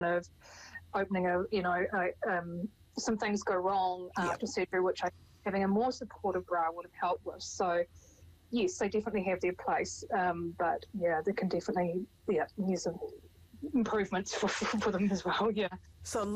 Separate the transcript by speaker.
Speaker 1: of opening some things go wrong after surgery, which having a more supportive bra would have helped with. So yes, they definitely have their place, but yeah, there can definitely use some improvements for them as well. Yeah.
Speaker 2: So